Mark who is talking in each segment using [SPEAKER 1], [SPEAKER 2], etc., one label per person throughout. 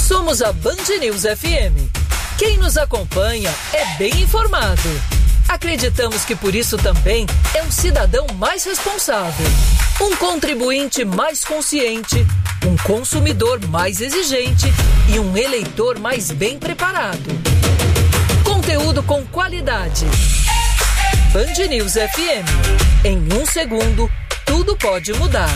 [SPEAKER 1] Somos a Band News FM. Quem nos acompanha é bem informado. Acreditamos que por isso também é um cidadão mais responsável, um contribuinte mais consciente, um consumidor mais exigente e um eleitor mais bem preparado. Conteúdo com qualidade. Band News FM. Em 1 segundo, tudo pode mudar.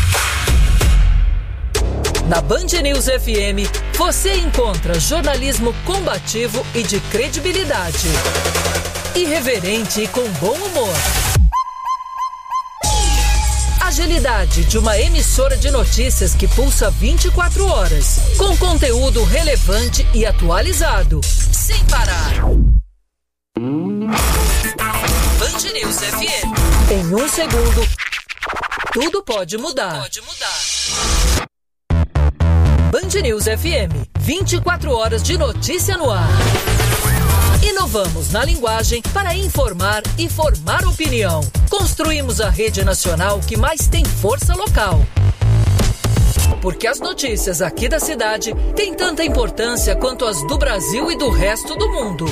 [SPEAKER 1] Na Band News FM, você encontra jornalismo combativo e de credibilidade. Irreverente e com bom humor. Agilidade de uma emissora de notícias que pulsa 24 horas, com conteúdo relevante e atualizado, sem parar. Band News FM. Em 1 segundo, tudo pode mudar. Band News FM, 24 horas de notícia no ar. Inovamos na linguagem para informar e formar opinião. Construímos a rede nacional que mais tem força local. Porque as notícias aqui da cidade têm tanta importância quanto as do Brasil e do resto do mundo.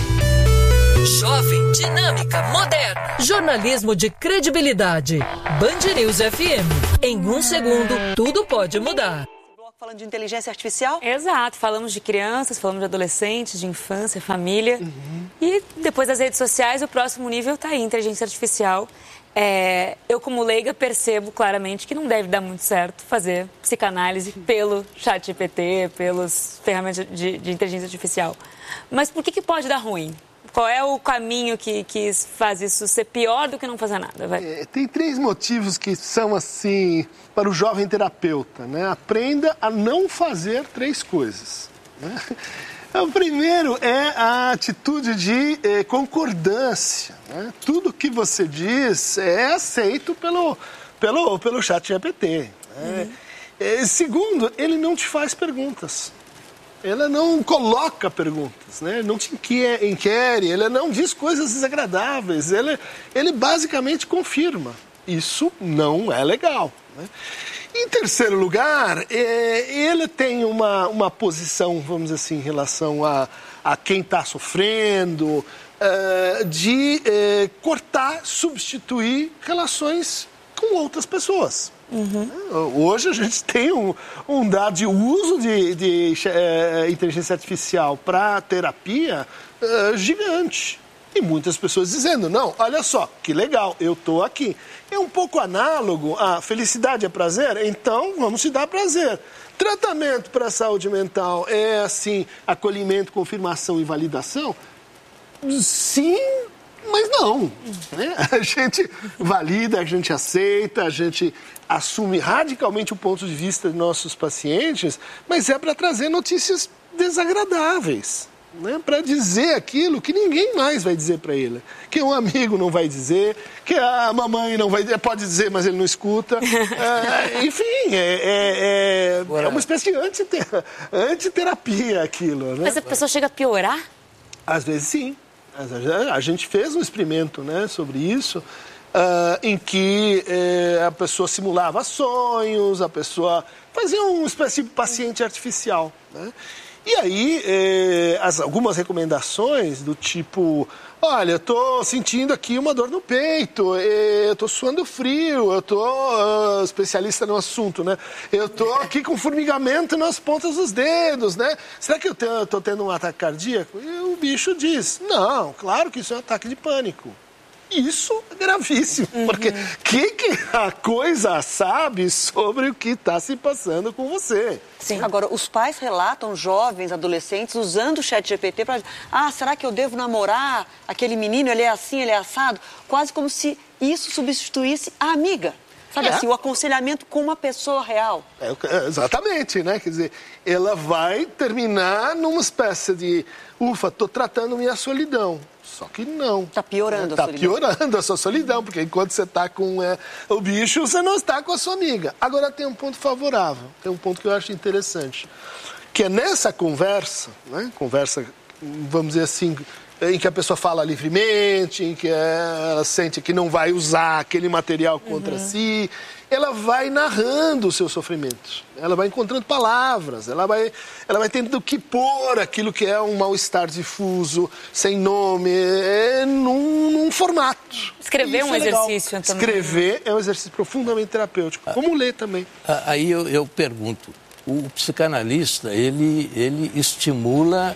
[SPEAKER 1] Jovem, dinâmica, moderna. Jornalismo de credibilidade. Band News FM. Em 1 segundo, tudo pode mudar.
[SPEAKER 2] Falando de inteligência artificial?
[SPEAKER 3] Exato, falamos de crianças, falamos de adolescentes, de infância, família. E depois das redes sociais, o próximo nível está aí, inteligência artificial. Eu, como leiga, percebo claramente que não deve dar muito certo fazer psicanálise pelo ChatGPT, pelas ferramentas de inteligência artificial. Mas por que pode dar ruim? Qual é o caminho que faz isso ser pior do que não fazer nada?
[SPEAKER 4] Tem 3 motivos que são, assim, para o jovem terapeuta, né? Aprenda a não fazer 3 coisas, né? O primeiro é a atitude de concordância, né? Tudo que você diz é aceito pelo ChatGPT, né? Segundo, ele não te faz perguntas. Ela não coloca perguntas, né? Não te inquere, ela não diz coisas desagradáveis, ele basicamente confirma. Isso não é legal, né? Em terceiro lugar, ele tem uma posição, vamos dizer assim, em relação a quem está sofrendo, de cortar, substituir relações com outras pessoas. Hoje a gente tem um dado de uso de inteligência artificial para terapia gigante. E muitas pessoas dizendo, não, olha só, que legal, eu estou aqui. É um pouco análogo a felicidade é prazer, então vamos te dar prazer. Tratamento para a saúde mental é, assim, acolhimento, confirmação e validação? Sim, mas não, né? A gente valida, a gente aceita, a gente assume radicalmente o ponto de vista de nossos pacientes, mas é para trazer notícias desagradáveis, né? Para dizer aquilo que ninguém mais vai dizer para ele, que um amigo não vai dizer, que a mamãe não vai dizer, pode dizer, mas ele não escuta. Enfim, é uma espécie de antiterapia aquilo, né?
[SPEAKER 3] Mas a pessoa chega a piorar?
[SPEAKER 4] Às vezes sim. A gente fez um experimento, né, sobre isso, em que a pessoa simulava sonhos, a pessoa fazia uma espécie de paciente artificial, né? E aí, algumas recomendações do tipo, olha, eu estou sentindo aqui uma dor no peito, eu estou suando frio, eu estou especialista no assunto, né? Eu estou aqui com formigamento nas pontas dos dedos, né? Será que eu estou tendo um ataque cardíaco? E o bicho diz, não, claro que isso é um ataque de pânico. Isso é gravíssimo, porque que a coisa sabe sobre o que está se passando com você?
[SPEAKER 2] Sim. Agora, os pais relatam jovens, adolescentes, usando o ChatGPT para... será que eu devo namorar aquele menino? Ele é assim, ele é assado? Quase como se isso substituísse a amiga. Sabe assim, o aconselhamento com uma pessoa real.
[SPEAKER 4] Exatamente, né? Quer dizer, ela vai terminar numa espécie de... Ufa, estou tratando minha solidão. Só que não.
[SPEAKER 2] Está piorando a solidão.
[SPEAKER 4] Está piorando a sua solidão, porque enquanto você está com o bicho, você não está com a sua amiga. Agora tem um ponto favorável, tem um ponto que eu acho interessante, que é nessa conversa, né? Conversa, vamos dizer assim, em que a pessoa fala livremente, em que ela sente que não vai usar aquele material contra si, ela vai narrando os seus sofrimentos, ela vai encontrando palavras, ela vai tendo que pôr aquilo que é um mal-estar difuso, sem nome, num formato.
[SPEAKER 3] Escrever é um exercício também.
[SPEAKER 4] Escrever é um exercício profundamente terapêutico, como ler também.
[SPEAKER 5] Aí eu pergunto, o psicanalista, ele estimula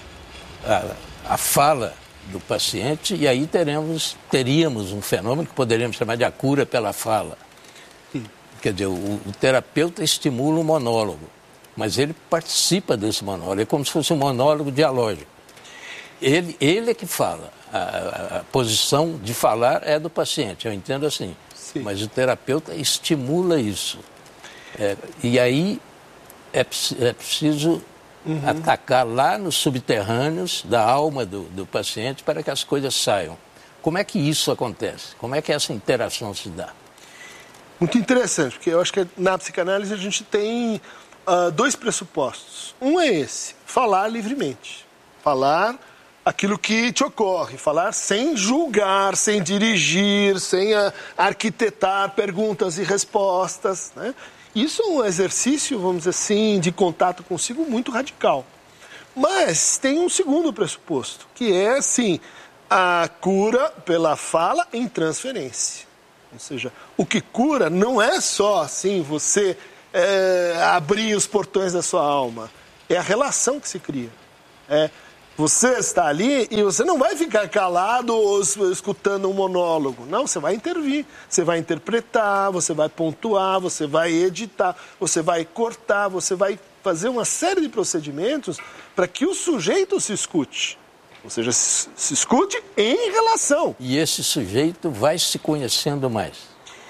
[SPEAKER 5] a fala do paciente e aí teríamos um fenômeno que poderíamos chamar de a cura pela fala. Quer dizer, o terapeuta estimula o monólogo, mas ele participa desse monólogo, é como se fosse um monólogo dialógico. Ele é que fala, a posição de falar é do paciente, eu entendo assim. Sim. Mas o terapeuta estimula isso. E aí é preciso atacar lá nos subterrâneos da alma do paciente para que as coisas saiam. Como é que isso acontece? Como é que essa interação se dá?
[SPEAKER 4] Muito interessante, porque eu acho que na psicanálise a gente tem dois pressupostos. Um é esse, falar livremente. Falar aquilo que te ocorre, falar sem julgar, sem dirigir, sem arquitetar perguntas e respostas, né? Isso é um exercício, vamos dizer assim, de contato consigo muito radical. Mas tem um segundo pressuposto, que é, assim, a cura pela fala em transferência. Ou seja, o que cura não é só, assim, você abrir os portões da sua alma. É a relação que se cria. Você está ali e você não vai ficar calado ou escutando um monólogo. Não, você vai intervir, você vai interpretar, você vai pontuar, você vai editar, você vai cortar, você vai fazer uma série de procedimentos para que o sujeito se escute. Ou seja, se escute em relação.
[SPEAKER 5] E esse sujeito vai se conhecendo mais.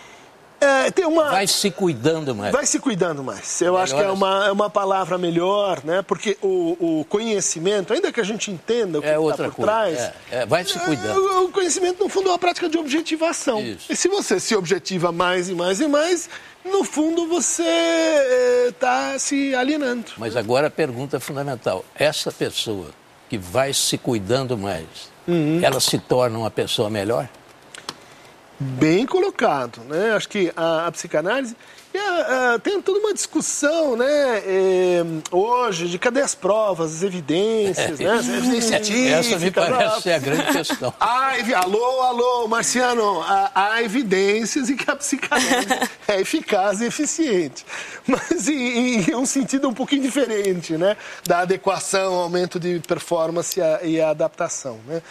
[SPEAKER 5] Vai se cuidando mais.
[SPEAKER 4] Vai se cuidando mais. Eu acho que é uma palavra melhor, né? Porque o conhecimento, ainda que a gente entenda o que está por trás...
[SPEAKER 5] vai se cuidando.
[SPEAKER 4] O conhecimento, no fundo, é uma prática de objetivação. Isso. E se você se objetiva mais e mais e mais, no fundo, você está se alienando.
[SPEAKER 5] Mas agora a pergunta fundamental. Essa pessoa que vai se cuidando mais, ela se torna uma pessoa melhor?
[SPEAKER 4] Bem colocado, né? Acho que a psicanálise tem toda uma discussão, né? Hoje, de cadê as provas, as evidências, né? As evidências científicas.
[SPEAKER 5] Essa me parece ser a grande questão.
[SPEAKER 4] Alô, Marciano, há evidências em que a psicanálise é eficaz e eficiente. Mas em um sentido um pouquinho diferente, né? Da adequação, aumento de performance e a adaptação, né?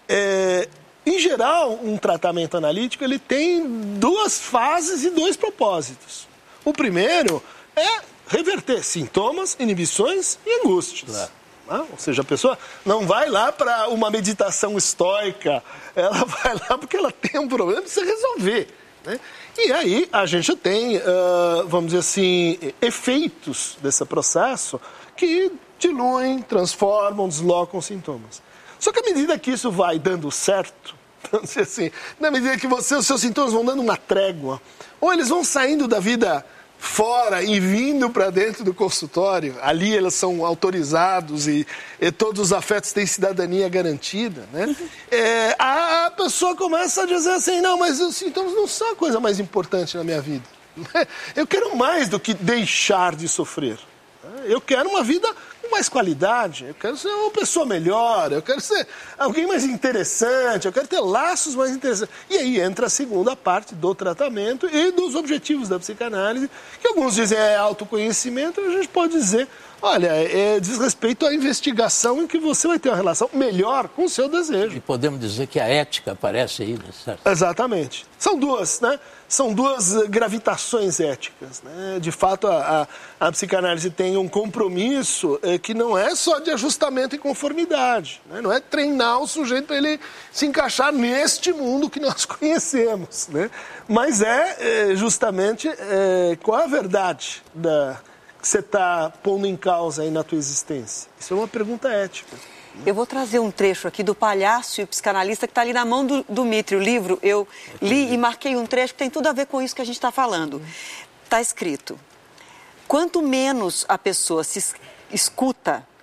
[SPEAKER 4] Em geral, um tratamento analítico ele tem duas fases e dois propósitos. O primeiro é reverter sintomas, inibições e angústias. Claro. Ou seja, a pessoa não vai lá para uma meditação estoica, ela vai lá porque ela tem um problema e precisa resolver, né? E aí a gente tem, vamos dizer assim, efeitos desse processo que diluem, transformam, deslocam os sintomas. Só que à medida que isso vai dando certo, assim, na medida que os seus sintomas vão dando uma trégua, ou eles vão saindo da vida fora e vindo para dentro do consultório, ali eles são autorizados e todos os afetos têm cidadania garantida, né? A pessoa começa a dizer assim, não, mas os sintomas não são a coisa mais importante na minha vida. Eu quero mais do que deixar de sofrer. Eu quero uma vida com mais qualidade, eu quero ser uma pessoa melhor, eu quero ser alguém mais interessante, eu quero ter laços mais interessantes. E aí entra a segunda parte do tratamento e dos objetivos da psicanálise, que alguns dizem autoconhecimento, a gente pode dizer, olha, diz respeito à investigação em que você vai ter uma relação melhor com o seu desejo.
[SPEAKER 5] E podemos dizer que a ética aparece aí, né? Certo?
[SPEAKER 4] Exatamente. São duas, né? São duas gravitações éticas, né? De fato, a psicanálise tem um compromisso que não é só de ajustamento e conformidade, né? Não é treinar o sujeito para ele se encaixar neste mundo que nós conhecemos, né? Mas justamente qual a verdade que você está pondo em causa aí na tua existência? Isso é uma pergunta ética.
[SPEAKER 2] Eu vou trazer um trecho aqui do Palhaço e o Psicanalista, que está ali na mão do Mitre. O livro, eu li e marquei um trecho que tem tudo a ver com isso que a gente está falando. Está escrito: quanto menos a pessoa se escuta,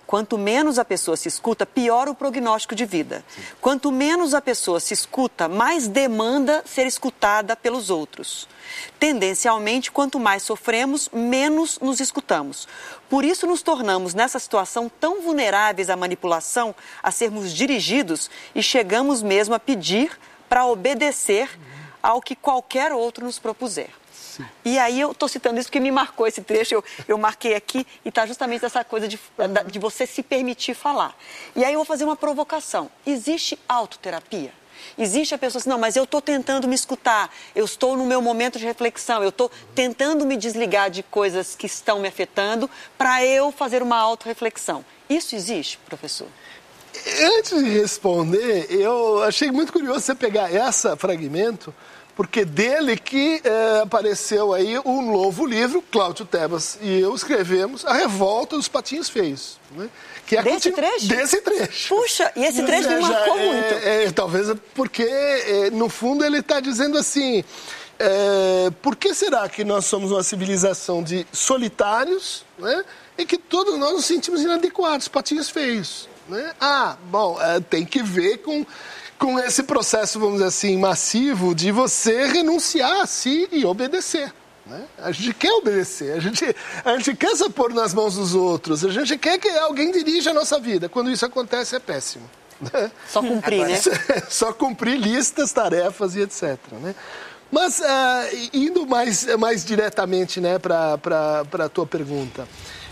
[SPEAKER 2] Quanto menos a pessoa se escuta, pior o prognóstico de vida. Quanto menos a pessoa se escuta, mais demanda ser escutada pelos outros. Tendencialmente, quanto mais sofremos, menos nos escutamos. Por isso nos tornamos, nessa situação, tão vulneráveis à manipulação, a sermos dirigidos e chegamos mesmo a pedir para obedecer ao que qualquer outro nos propuser. E aí eu estou citando isso porque me marcou esse trecho, eu marquei aqui e está justamente essa coisa de você se permitir falar. E aí eu vou fazer uma provocação. Existe autoterapia? Existe a pessoa assim, não, mas eu estou tentando me escutar, eu estou no meu momento de reflexão, eu estou tentando me desligar de coisas que estão me afetando para eu fazer uma autorreflexão. Isso existe, professor?
[SPEAKER 4] Antes de responder, eu achei muito curioso você pegar esse fragmento, porque dele que apareceu aí um novo livro, Cláudio Tebas e eu escrevemos A Revolta dos Patinhos Feios. Né? Que é
[SPEAKER 2] Desse trecho?
[SPEAKER 4] Desse trecho.
[SPEAKER 2] Puxa, e esse trecho me marcou muito.
[SPEAKER 4] Talvez porque, no fundo, ele está dizendo assim, por que será que nós somos uma civilização de solitários, né? E que todos nós nos sentimos inadequados, patinhos feios? Né? Tem que ver com esse processo, vamos dizer assim, massivo de você renunciar a si e obedecer. Né? A gente quer obedecer, a gente quer se pôr nas mãos dos outros, a gente quer que alguém dirija a nossa vida. Quando isso acontece, é péssimo. Né?
[SPEAKER 2] Só cumprir, né?
[SPEAKER 4] Só cumprir listas, tarefas e etc. Né? Mas, indo mais diretamente, né, para a tua pergunta,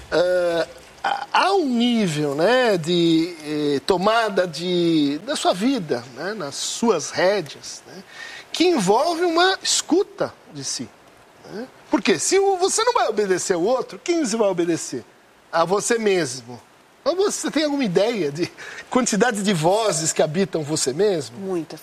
[SPEAKER 4] há um nível, né, de tomada da sua vida, né, nas suas rédeas, né, que envolve uma escuta de si. Né? Porque se você não vai obedecer ao outro, quem você vai obedecer? A você mesmo. Ou você tem alguma ideia de quantidade de vozes que habitam você mesmo?
[SPEAKER 2] Muitas.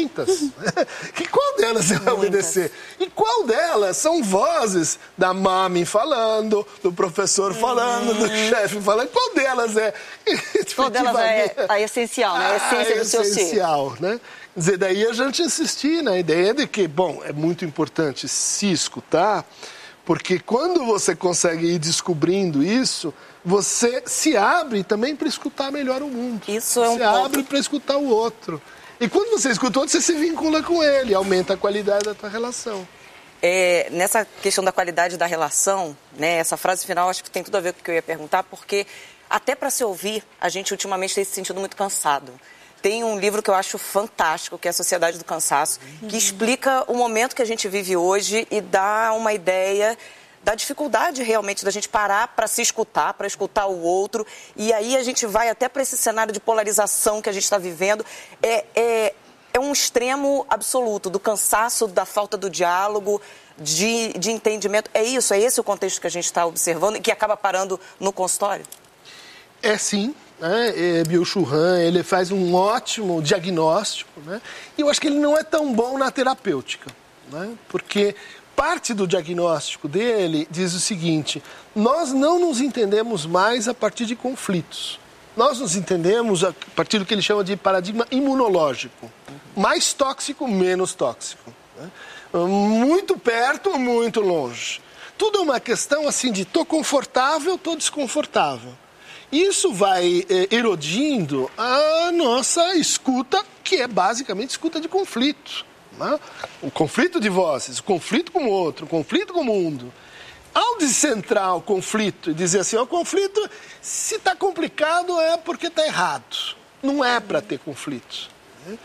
[SPEAKER 4] E qual delas você vai obedecer? E qual delas são vozes da mami falando, do professor falando, do chefe falando? Qual delas é?
[SPEAKER 2] Qual delas é a essencial, né? A essência do seu ser.
[SPEAKER 4] Essencial, né? Quer dizer, daí a gente insistir na ideia de que, é muito importante se escutar, porque quando você consegue ir descobrindo isso, você se abre também para escutar melhor o mundo.
[SPEAKER 2] Isso é um ponto.
[SPEAKER 4] Você abre para escutar o outro. E quando você escuta o outro, você se vincula com ele, aumenta a qualidade da tua relação.
[SPEAKER 6] Nessa questão da qualidade da relação, né, essa frase final acho que tem tudo a ver com o que eu ia perguntar, porque até para se ouvir, a gente ultimamente tem se sentido muito cansado. Tem um livro que eu acho fantástico, que é A Sociedade do Cansaço, que explica o momento que a gente vive hoje e dá uma ideia da dificuldade realmente da gente parar para se escutar, para escutar o outro. E aí a gente vai até para esse cenário de polarização que a gente está vivendo. É um extremo absoluto do cansaço, da falta do diálogo, de entendimento. É esse o contexto que a gente está observando e que acaba parando no consultório?
[SPEAKER 4] Sim. Byung-Chul Han, ele faz um ótimo diagnóstico, né? E eu acho que ele não é tão bom na terapêutica, né? Porque parte do diagnóstico dele diz o seguinte: nós não nos entendemos mais a partir de conflitos. Nós nos entendemos a partir do que ele chama de paradigma imunológico. Mais tóxico, menos tóxico. Né? Muito perto, muito longe. Tudo é uma questão assim de tô confortável, tô desconfortável. Isso vai erodindo a nossa escuta, que é basicamente escuta de conflito. Né? O conflito de vozes, o conflito com o outro, o conflito com o mundo. Ao descentrar o conflito e dizer assim, o conflito, se está complicado é porque está errado. Não é para ter conflito. Né?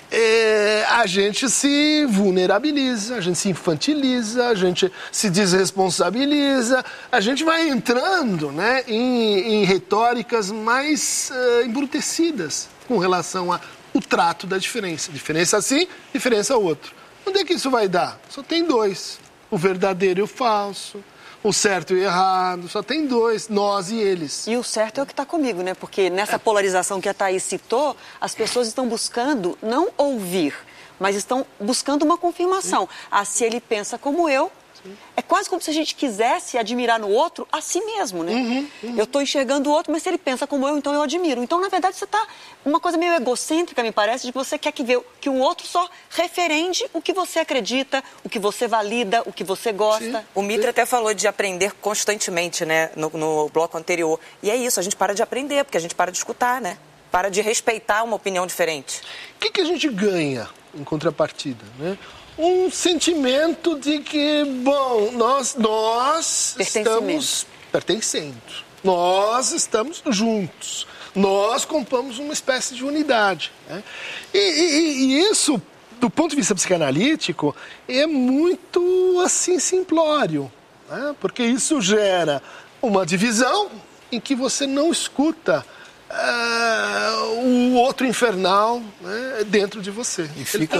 [SPEAKER 4] A gente se vulnerabiliza, a gente se infantiliza, a gente se desresponsabiliza, a gente vai entrando, né, em retóricas mais embrutecidas com relação ao trato da diferença. Diferença assim, diferença outro. Onde é que isso vai dar? Só tem dois, o verdadeiro e o falso. O certo e o errado, só tem dois, nós e eles.
[SPEAKER 2] E o certo é o que está comigo, né? Porque nessa polarização que a Thaís citou, as pessoas estão buscando não ouvir, mas estão buscando uma confirmação. Se ele pensa como eu, É quase como se a gente quisesse admirar no outro a si mesmo, né? Eu estou enxergando o outro, mas se ele pensa como eu, então eu admiro. Então, na verdade, você está uma coisa meio egocêntrica, me parece, de que você quer que o outro só referende o que você acredita, o que você valida, o que você gosta.
[SPEAKER 6] Sim. O Mitre até falou de aprender constantemente, né, no bloco anterior. E é isso, a gente para de aprender, porque a gente para de escutar, né? Para de respeitar uma opinião diferente.
[SPEAKER 4] O que a gente ganha em contrapartida, né? Um sentimento de que, bom, nós estamos pertencendo, nós estamos juntos, nós compomos uma espécie de unidade, né? E isso, do ponto de vista psicanalítico, é muito, assim, simplório, né? Porque isso gera uma divisão em que você não escuta o outro infernal, né, dentro de você.
[SPEAKER 5] E fica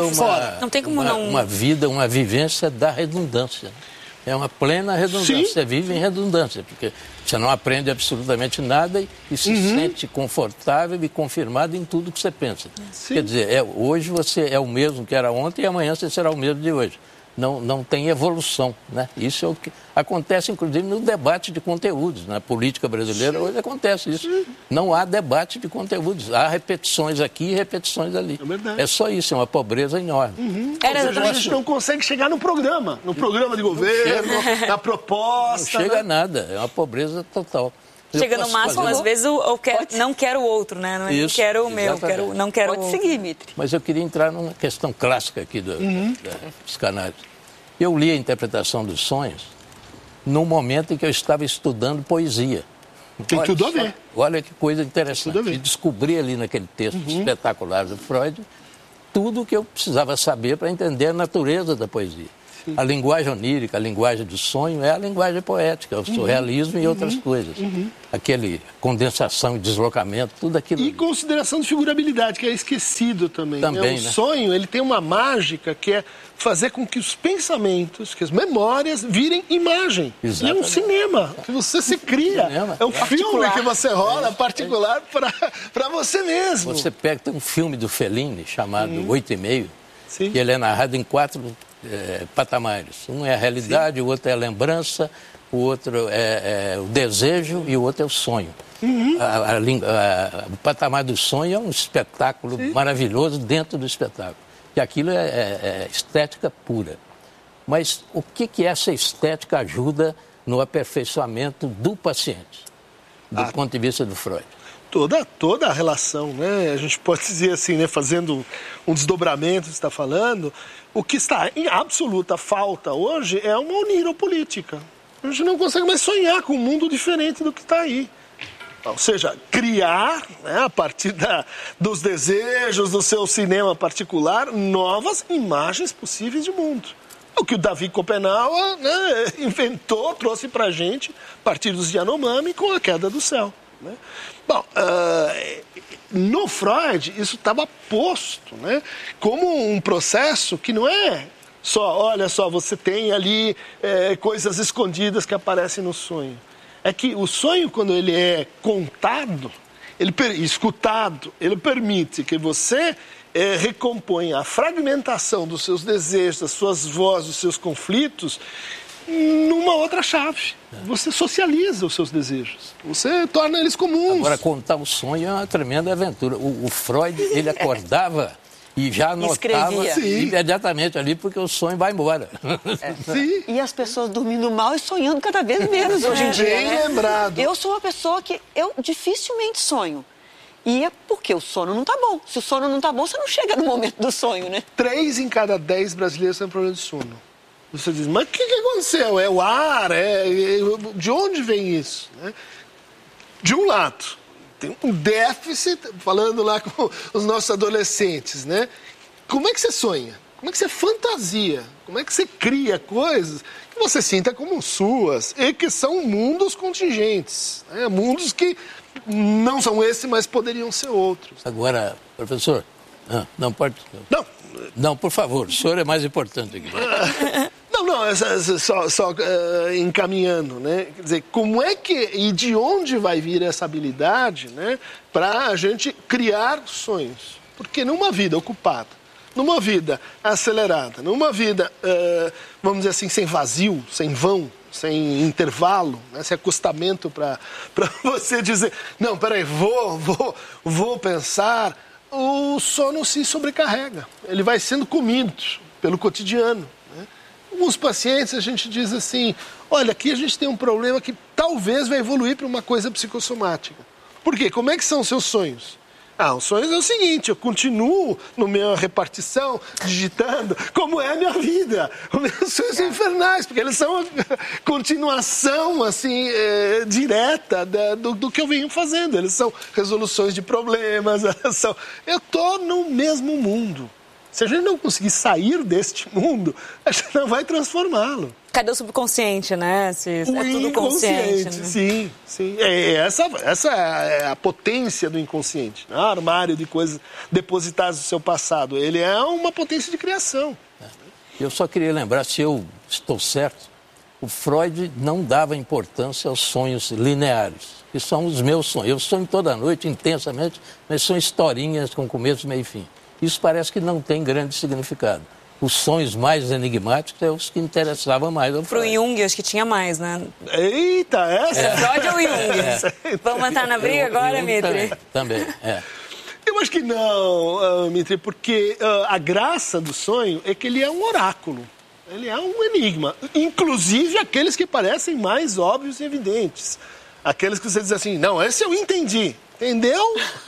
[SPEAKER 5] uma vivência da redundância. É uma plena redundância. Sim. Você vive em redundância, porque você não aprende absolutamente nada e se sente confortável e confirmado em tudo que você pensa. Sim. Quer dizer, hoje você é o mesmo que era ontem e amanhã você será o mesmo de hoje. Não tem evolução, né? Isso é o que acontece, inclusive, no debate de conteúdos. Na política brasileira, hoje acontece isso. Não há debate de conteúdos. Há repetições aqui e repetições ali. É verdade. É só isso, é uma pobreza enorme.
[SPEAKER 4] A gente não consegue chegar no programa de governo, na proposta.
[SPEAKER 5] Não chega a nada, é uma pobreza total.
[SPEAKER 3] Chega no máximo, às vezes, não quero o outro, né? Não
[SPEAKER 5] isso,
[SPEAKER 3] quero o meu, não quero
[SPEAKER 2] Pode seguir, Mitre.
[SPEAKER 5] Mas eu queria entrar numa questão clássica aqui da psicanálise. Eu li a interpretação dos sonhos num momento em que eu estava estudando poesia.
[SPEAKER 4] Tem tudo a ver.
[SPEAKER 5] Olha que coisa interessante. E descobri ali naquele texto espetacular do Freud tudo o que eu precisava saber para entender a natureza da poesia. Sim. A linguagem onírica, a linguagem do sonho é a linguagem poética, o surrealismo e outras coisas. Aquele condensação e deslocamento, tudo aquilo.
[SPEAKER 4] E consideração de figurabilidade, que é esquecido também. O sonho, ele tem uma mágica que é fazer com que os pensamentos, que as memórias virem imagem. Exatamente. E é um cinema que você se cria. É um filme que você rola particular para você mesmo.
[SPEAKER 5] Você pega, tem um filme do Fellini chamado 8,5, que ele é narrado em 4 patamares. Um é a realidade, o outro é a lembrança, o outro é o desejo e o outro é o sonho. O patamar do sonho é um espetáculo maravilhoso dentro do espetáculo. E aquilo é estética pura. Mas o que essa estética ajuda no aperfeiçoamento do paciente, do ponto de vista do Freud?
[SPEAKER 4] Toda a relação, né? A gente pode dizer assim, né? Fazendo um desdobramento, você está falando, o que está em absoluta falta hoje é uma oniropolítica. A gente não consegue mais sonhar com um mundo diferente do que está aí. Ou seja, criar, né, a partir dos desejos do seu cinema particular, novas imagens possíveis de mundo. O que o David Copenhague, né, inventou, trouxe para a gente, a partir dos Yanomami, com a queda do céu. Né? Bom, no Freud, isso estava posto, né, como um processo que não é só, olha só, você tem ali coisas escondidas que aparecem no sonho. É que o sonho, quando ele é contado, escutado, ele permite que você recomponha a fragmentação dos seus desejos, das suas vozes, dos seus conflitos, numa outra chave. Você socializa os seus desejos. Você torna eles comuns.
[SPEAKER 5] Agora, contar o sonho é uma tremenda aventura. O Freud, ele acordava e já anotava imediatamente ali, porque o sonho vai embora.
[SPEAKER 2] Sim. E as pessoas dormindo mal e sonhando cada vez menos hoje em dia.
[SPEAKER 4] Bem lembrado.
[SPEAKER 2] Eu sou uma pessoa que eu dificilmente sonho. E é porque o sono não está bom. Se o sono não está bom, você não chega no momento do sonho, né?
[SPEAKER 4] 3 em cada 10 brasileiros têm problema de sono. Você diz, mas o que aconteceu? É o ar? De onde vem isso? De um lado, tem um déficit, falando lá com os nossos adolescentes, né? Como é que você sonha? Como é que você fantasia? Como é que você cria coisas que você sinta como suas e que são mundos contingentes, né? Mundos que não são esses, mas poderiam ser outros.
[SPEAKER 5] Agora, professor, não pode... Não, por favor, o senhor é mais importante aqui. Só
[SPEAKER 4] encaminhando, né? Quer dizer, como é que e de onde vai vir essa habilidade, né, para a gente criar sonhos? Porque numa vida ocupada numa vida acelerada, numa vida, vamos dizer assim, sem vazio, sem vão, sem intervalo, né? Sem acostamento para você dizer, não, peraí, vou pensar, o sono se sobrecarrega, ele vai sendo comido pelo cotidiano. Né? Alguns pacientes a gente diz assim, olha, aqui a gente tem um problema que talvez vai evoluir para uma coisa psicossomática. Por quê? Como é que são os seus sonhos? Os sonhos é o seguinte, eu continuo na minha repartição, digitando, como é a minha vida. Os meus sonhos são infernais, porque eles são a continuação, assim, direta do que eu venho fazendo. Eles são resoluções de problemas, eu estou no mesmo mundo. Se a gente não conseguir sair deste mundo, a gente não vai transformá-lo.
[SPEAKER 3] Cadê o subconsciente, né? É tudo consciente. Né?
[SPEAKER 4] Sim. Essa é a potência do inconsciente. Né? O armário de coisas depositadas no seu passado. Ele é uma potência de criação.
[SPEAKER 5] Eu só queria lembrar, se eu estou certo, o Freud não dava importância aos sonhos lineares, que são os meus sonhos. Eu sonho toda noite, intensamente, mas são historinhas com começo, meio e fim. Isso parece que não tem grande significado. Os sonhos mais enigmáticos é os que interessavam mais ao Freud.
[SPEAKER 3] Pro Jung, acho que tinha mais, né?
[SPEAKER 4] Eita, essa?
[SPEAKER 3] Freud ou Jung? Vamos entrar na briga agora, Mitri?
[SPEAKER 5] Também.
[SPEAKER 4] Eu acho que não, Mitri, porque a graça do sonho é que ele é um oráculo. Ele é um enigma. Inclusive aqueles que parecem mais óbvios e evidentes. Aqueles que você diz assim, não, esse eu entendi. Entendeu?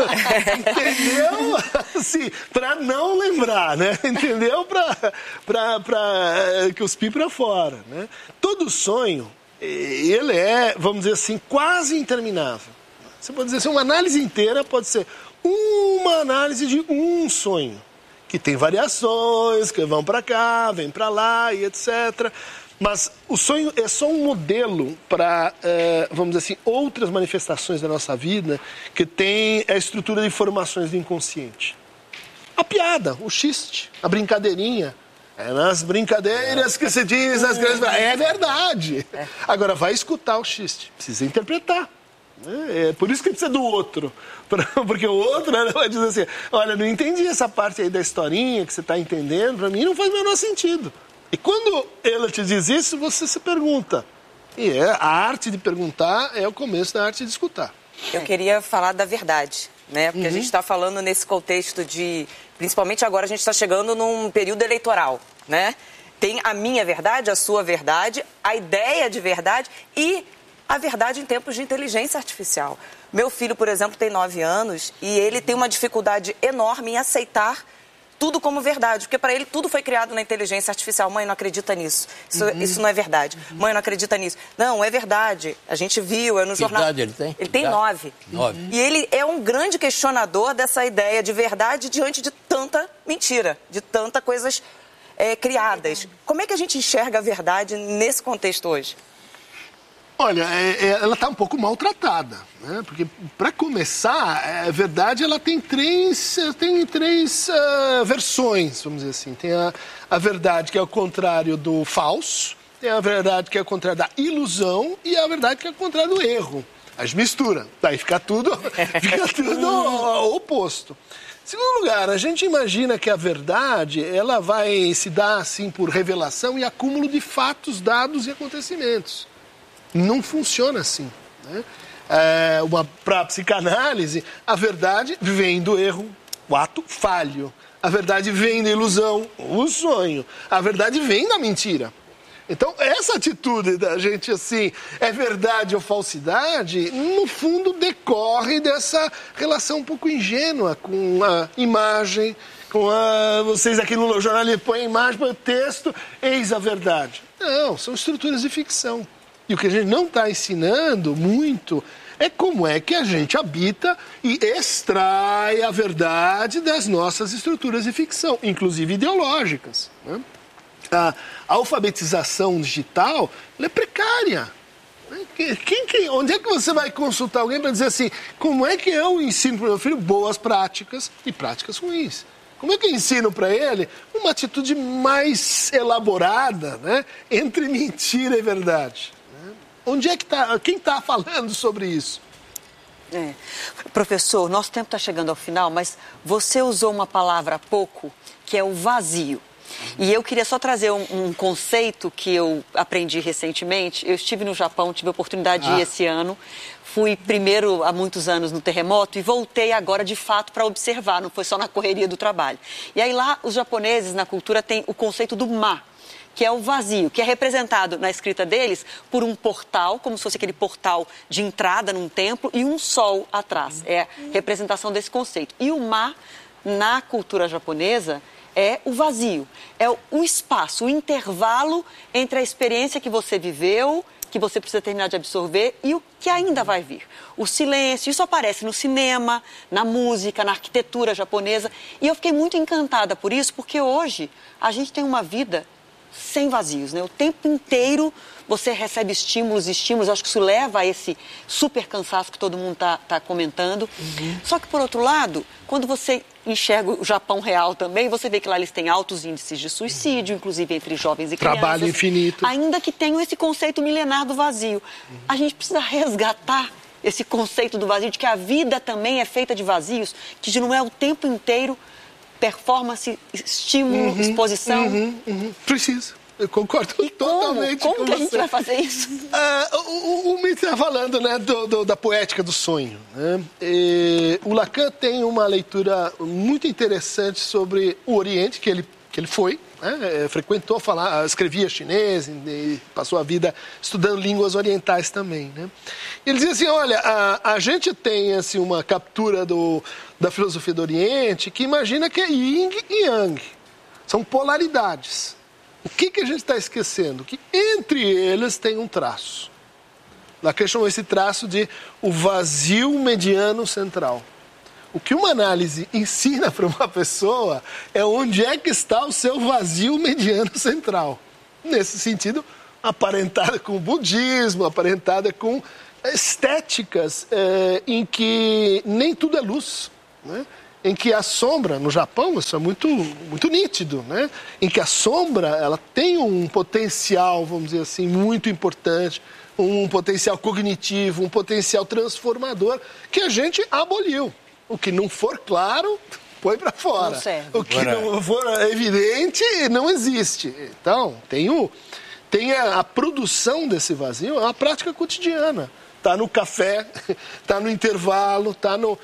[SPEAKER 4] Entendeu? Assim, para não lembrar, né? Entendeu? Para cuspir para fora, né? Todo sonho, ele é, vamos dizer assim, quase interminável. Você pode dizer assim, uma análise inteira pode ser uma análise de um sonho, que tem variações, que vão para cá, vem para lá e etc., mas o sonho é só um modelo para, vamos dizer assim, outras manifestações da nossa vida que tem a estrutura de informações do inconsciente. A piada, o xiste, a brincadeirinha. É nas brincadeiras que se diz, nas grandes... É verdade. Agora, vai escutar o xiste. Precisa interpretar. É por isso que precisa do outro. Porque o outro vai dizer assim, olha, não entendi essa parte aí da historinha que você está entendendo, para mim não faz o menor sentido. E quando ela te diz isso, você se pergunta. E a arte de perguntar é o começo da arte de escutar.
[SPEAKER 6] Eu queria falar da verdade, né? Porque a gente está falando nesse contexto de... Principalmente agora a gente está chegando num período eleitoral, né? Tem a minha verdade, a sua verdade, a ideia de verdade e a verdade em tempos de inteligência artificial. Meu filho, por exemplo, tem 9 anos e ele tem uma dificuldade enorme em aceitar tudo como verdade, porque para ele tudo foi criado na inteligência artificial. Mãe, não acredita nisso. Isso não é verdade. Mãe, não acredita nisso. Não, é verdade. A gente viu, é no jornal.
[SPEAKER 5] Que idade ele tem?
[SPEAKER 6] Ele tem 9. E ele é um grande questionador dessa ideia de verdade diante de tanta mentira, de tantas coisas criadas. Como é que a gente enxerga a verdade nesse contexto hoje?
[SPEAKER 4] Olha, ela está um pouco maltratada, né? Porque, para começar, a verdade ela tem três versões, vamos dizer assim. Tem a verdade que é o contrário do falso, tem a verdade que é o contrário da ilusão e a verdade que é o contrário do erro. A gente mistura, daí fica tudo oposto. Em segundo lugar, a gente imagina que a verdade ela vai se dar assim por revelação e acúmulo de fatos, dados e acontecimentos. Não funciona assim, né? Para a psicanálise, a verdade vem do erro, o ato falho. A verdade vem da ilusão, o sonho. A verdade vem da mentira. Então, essa atitude da gente assim, é verdade ou falsidade, no fundo decorre dessa relação um pouco ingênua com a imagem, vocês aqui no jornal põem a imagem, põem o texto, eis a verdade. Não, são estruturas de ficção. E o que a gente não está ensinando muito é como é que a gente habita e extrai a verdade das nossas estruturas de ficção, inclusive ideológicas, né? A alfabetização digital ela é precária. Onde é que você vai consultar alguém para dizer assim, como é que eu ensino para o meu filho boas práticas e práticas ruins? Como é que eu ensino para ele uma atitude mais elaborada, né, entre mentira e verdade? Onde é que está? Quem está falando sobre isso?
[SPEAKER 2] Professor, nosso tempo está chegando ao final, mas você usou uma palavra há pouco, que é o vazio. E eu queria só trazer um conceito que eu aprendi recentemente. Eu estive no Japão, tive a oportunidade de ir esse ano. Fui primeiro há muitos anos no terremoto e voltei agora de fato para observar, não foi só na correria do trabalho. E aí lá os japoneses na cultura têm o conceito do ma, que é o vazio, que é representado na escrita deles por um portal, como se fosse aquele portal de entrada num templo e um sol atrás. É a representação desse conceito. E o ma, na cultura japonesa, é o vazio, é o espaço, o intervalo entre a experiência que você viveu, que você precisa terminar de absorver, e o que ainda vai vir. O silêncio, isso aparece no cinema, na música, na arquitetura japonesa. E eu fiquei muito encantada por isso, porque hoje a gente tem uma vida sem vazios, né? O tempo inteiro você recebe estímulos, eu acho que isso leva a esse super cansaço que todo mundo está comentando. Só que, por outro lado, quando você enxerga o Japão real também, você vê que lá eles têm altos índices de suicídio, inclusive entre jovens e crianças.
[SPEAKER 4] Trabalho infinito.
[SPEAKER 2] Ainda que tenham esse conceito milenar do vazio. A gente precisa resgatar esse conceito do vazio, de que a vida também é feita de vazios, que não é o tempo inteiro performance, estímulo, exposição.
[SPEAKER 4] Precisa. Eu concordo totalmente com você.
[SPEAKER 2] Como que a gente vai fazer isso?
[SPEAKER 4] O Mitch está falando, né, da poética do sonho. Né? O Lacan tem uma leitura muito interessante sobre o Oriente, que ele foi, né? Frequentou, escrevia chinês e passou a vida estudando línguas orientais também. Né? Ele dizia assim, olha, a gente tem assim, uma captura da filosofia do Oriente que imagina que é yin e yang. São polaridades. O que a gente está esquecendo? Que entre eles tem um traço. Lacan chamou esse traço de o vazio mediano central. O que uma análise ensina para uma pessoa é onde é que está o seu vazio mediano central. Nesse sentido, aparentada com o budismo, aparentada com estéticas em que nem tudo é luz, né? Em que a sombra, no Japão, isso é muito, muito nítido, né? Em que a sombra ela tem um potencial, vamos dizer assim, muito importante, um potencial cognitivo, um potencial transformador, que a gente aboliu. O que não for claro, põe para fora. O que não for evidente, não existe. Então, tem a produção desse vazio, é uma prática cotidiana. Está no café, está no intervalo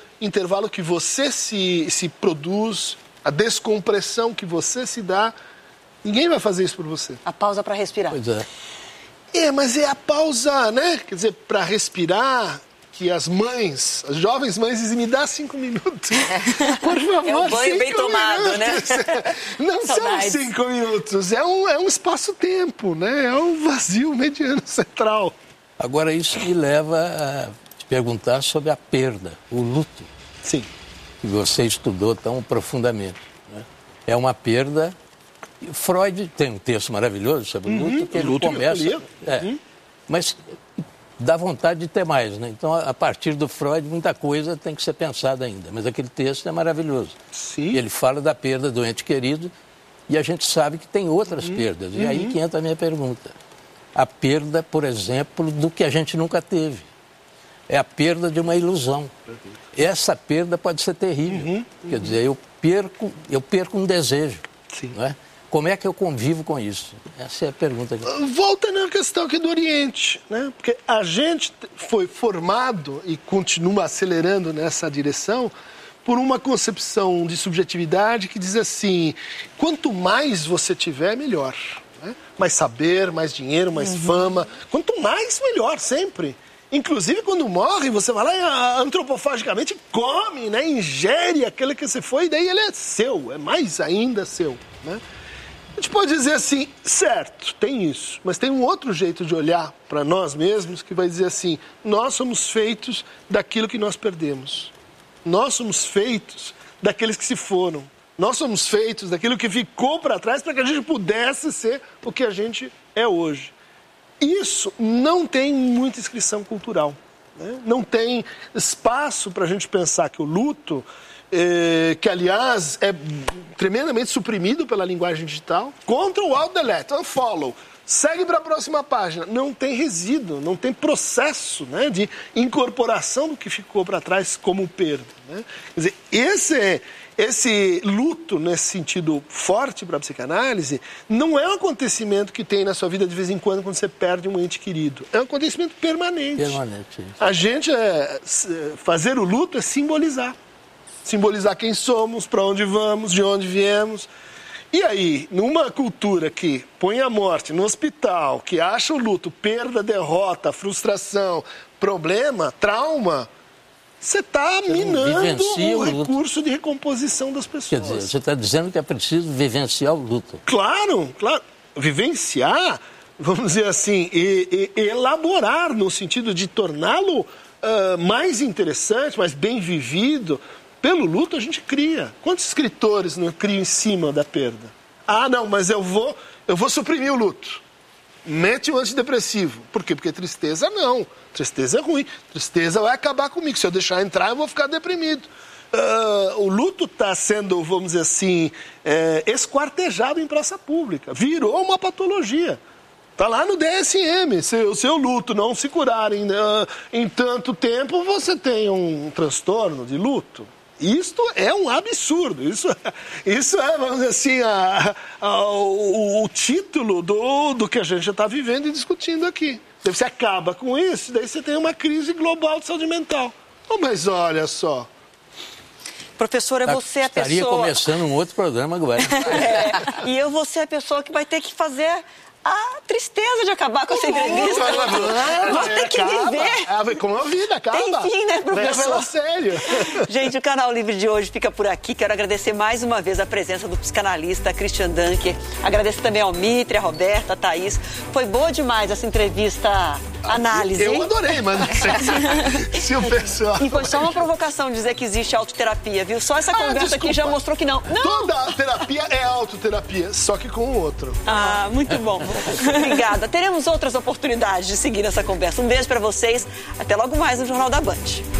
[SPEAKER 4] que você se produz, a descompressão que você se dá. Ninguém vai fazer isso por você.
[SPEAKER 2] A pausa para respirar.
[SPEAKER 5] Pois é.
[SPEAKER 4] Mas é a pausa, né? Quer dizer, para respirar, que as jovens mães dizem, me dá 5 minutos. Por favor,
[SPEAKER 6] é um banho bem tomado,
[SPEAKER 4] minutos.
[SPEAKER 6] Né?
[SPEAKER 4] Não são 5 minutos, é um espaço-tempo, né? É um vazio mediano central.
[SPEAKER 5] Agora, isso me leva a te perguntar sobre a perda, o luto.
[SPEAKER 4] Sim.
[SPEAKER 5] Que você estudou tão profundamente. Né? É uma perda. Freud tem um texto maravilhoso sobre o luto, que ele começa. Mas dá vontade de ter mais, né? Então, a partir do Freud, muita coisa tem que ser pensada ainda. Mas aquele texto é maravilhoso.
[SPEAKER 4] Sim.
[SPEAKER 5] E ele fala da perda do ente querido, e a gente sabe que tem outras perdas. E aí que entra a minha pergunta. A perda, por exemplo, do que a gente nunca teve. É a perda de uma ilusão. Essa perda pode ser terrível. Quer dizer, eu perco um desejo.
[SPEAKER 4] Sim.
[SPEAKER 5] Não é? Como é que eu convivo com isso? Essa é a pergunta.
[SPEAKER 4] Volta na questão aqui do Oriente, né? Porque a gente foi formado e continua acelerando nessa direção por uma concepção de subjetividade que diz assim, quanto mais você tiver, melhor. Né? Mais saber, mais dinheiro, mais fama. Quanto mais, melhor, sempre. Inclusive, quando morre, você vai lá e antropofagicamente come, né? Ingere aquele que você foi, e daí ele é seu, é mais ainda seu. Né? A gente pode dizer assim, certo, tem isso, mas tem um outro jeito de olhar para nós mesmos que vai dizer assim, nós somos feitos daquilo que nós perdemos. Nós somos feitos daqueles que se foram. Nós somos feitos daquilo que ficou para trás para que a gente pudesse ser o que a gente é hoje. Isso não tem muita inscrição cultural. Né? Não tem espaço para a gente pensar que o luto, que aliás é tremendamente suprimido pela linguagem digital, contra o alt delete, unfollow. Segue para a próxima página. Não tem resíduo, não tem processo, né, de incorporação do que ficou para trás como perda. Né? Quer dizer, esse luto, nesse sentido forte para a psicanálise, não é um acontecimento que tem na sua vida de vez em quando você perde um ente querido. É um acontecimento permanente. A gente, fazer o luto é simbolizar. Simbolizar quem somos, para onde vamos, de onde viemos. E aí, numa cultura que põe a morte no hospital, que acha o luto perda, derrota, frustração, problema, trauma, você está minando o recurso de recomposição das pessoas.
[SPEAKER 5] Quer dizer, você está dizendo que é preciso vivenciar o luto.
[SPEAKER 4] Claro. Vivenciar, vamos dizer assim, e elaborar no sentido de torná-lo mais interessante, mais bem vivido. Pelo luto a gente cria. Quantos escritores não criam em cima da perda? Ah, não, mas eu vou suprimir o luto. Mete o antidepressivo. Por quê? Porque tristeza não. Tristeza é ruim. Tristeza vai acabar comigo. Se eu deixar entrar, eu vou ficar deprimido. O luto está sendo, vamos dizer assim, esquartejado em praça pública. Virou uma patologia. Está lá no DSM. Se o seu luto não se curar em tanto tempo, você tem um transtorno de luto. Isto é um absurdo. Isso é, vamos dizer assim, o título do que a gente já está vivendo e discutindo aqui. Você acaba com isso, daí você tem uma crise global de saúde mental. Mas olha só.
[SPEAKER 2] Professora, você é a pessoa...
[SPEAKER 5] Estaria começando um outro programa agora.
[SPEAKER 2] E eu vou ser a pessoa que vai ter que fazer a tristeza de acabar com essa entrevista. Vou ter que viver.
[SPEAKER 4] Como a vida, acaba.
[SPEAKER 2] Tem fim, né, professor?
[SPEAKER 4] Leva sério.
[SPEAKER 2] Gente, o Canal Livre de hoje fica por aqui. Quero agradecer mais uma vez a presença do psicanalista Christian Dunker. Agradecer também ao Mitre, a Roberta, a Thaís. Foi boa demais essa entrevista análise.
[SPEAKER 4] Eu adorei, mas não sei se o pessoal...
[SPEAKER 2] E foi só uma provocação dizer que existe autoterapia, viu? Só essa conversa aqui já mostrou que não.
[SPEAKER 4] Toda terapia é autoterapia, só que com o outro.
[SPEAKER 2] Muito bom. Obrigada. Teremos outras oportunidades de seguir essa conversa. Um beijo para vocês. Até logo mais no Jornal da Band.